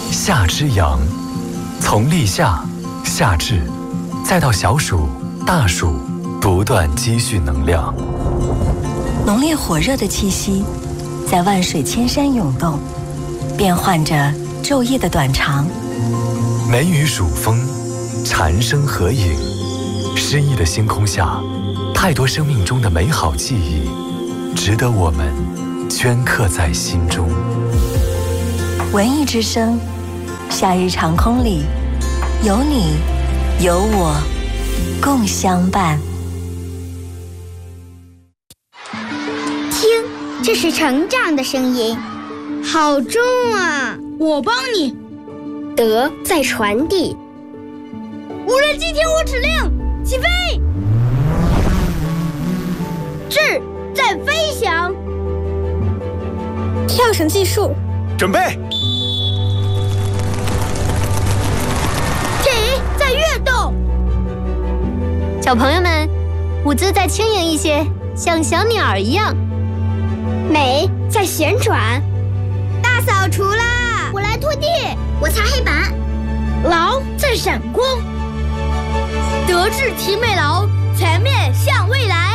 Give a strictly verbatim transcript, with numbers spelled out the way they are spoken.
夏之阳，从立夏、夏至，再到小暑、大暑，不断积蓄能量。 浓烈火热的气息，在万水千山涌动，变换着昼夜的短长。 梅雨暑风，蝉声合影，诗意的星空下，太多生命中的美好记忆，值得我们镌刻在心中。 文艺之声，夏日长空里，有你，有我，共相伴。 听，这是成长的声音，好重啊！ 我帮你。 德在传递。 无人机听我指令，起飞！ 智在飞翔。 跳绳技术， 准备。 体在跃动。 小朋友们，舞姿再轻盈一些，像小鸟一样。 美在旋转。大扫除啦！我来拖地，我擦黑板。 劳在闪光。德智体美劳，全面向未来。